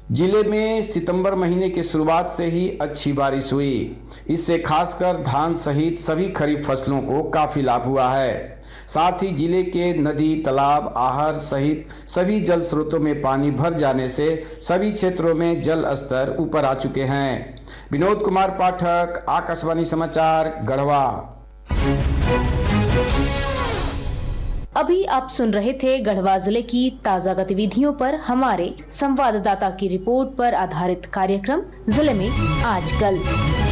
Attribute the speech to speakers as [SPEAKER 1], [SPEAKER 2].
[SPEAKER 1] जिले में सितंबर महीने की शुरुआत से ही अच्छी बारिश हुई। इससे खासकर धान सहित सभी खरीफ फसलों को काफी लाभ हुआ है। साथ ही जिले के नदी, तालाब, आहर सहित सभी जल स्रोतों में पानी भर जाने से सभी क्षेत्रों में जल स्तर ऊपर आ चुके हैं। विनोद कुमार पाठक, आकाशवाणी समाचार, गढ़वा।
[SPEAKER 2] अभी आप सुन रहे थे गढ़वा जिले की ताजा गतिविधियों पर हमारे संवाददाता की रिपोर्ट पर आधारित कार्यक्रम जिले में आजकल।